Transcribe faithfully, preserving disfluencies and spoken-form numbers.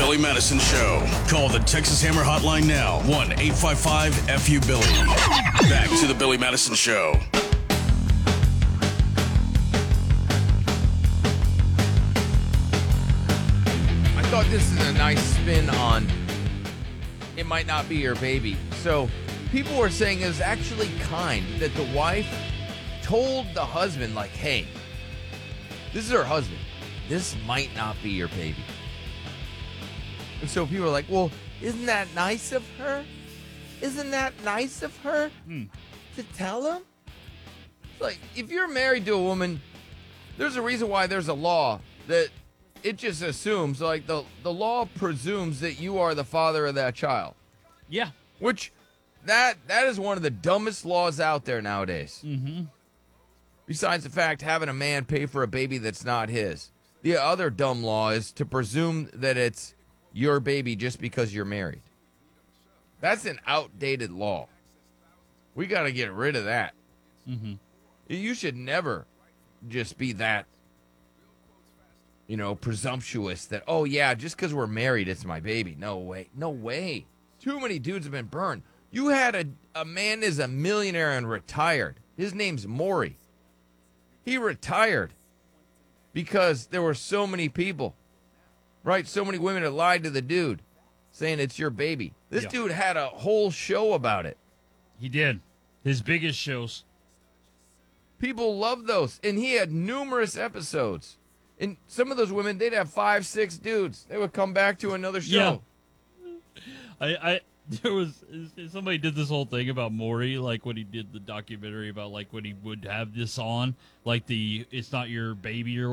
Billy Madison Show. Call the Texas Hammer Hotline now. one eight five five F U Billy. Back to the Billy Madison Show. I thought this is a nice spin on it might not be your baby. So people were saying it was actually kind that the wife told the husband, like, hey, this is her husband. This might not be your baby. And so people are like, well, isn't that nice of her? Isn't that nice of her Hmm. to tell him? Like, if you're married to a woman, there's a reason why there's a law that it just assumes, like, the, the law presumes that you are the father of that child. Yeah. Which, that that is one of the dumbest laws out there nowadays. Mm-hmm. Besides the fact having a man pay for a baby that's not his. The other dumb law is to presume that it's your baby just because you're married. That's an outdated law. We got to get rid of that. Mm-hmm. You should never just be that, you know, presumptuous that, oh, yeah, just because we're married, it's my baby. No way. No way. Too many dudes have been burned. You had a, a man is a millionaire and retired. His name's Maury. He retired because there were so many people, right? So many women that lied to the dude saying it's your baby. This Yeah. dude had a whole show about it. He did. His biggest shows. People love those. And he had numerous episodes. And some of those women, they'd have five, six dudes. They would come back to another show. I, I there was somebody did this whole thing about Maury, like when he did the documentary about like when he would have this on, like the it's not your baby or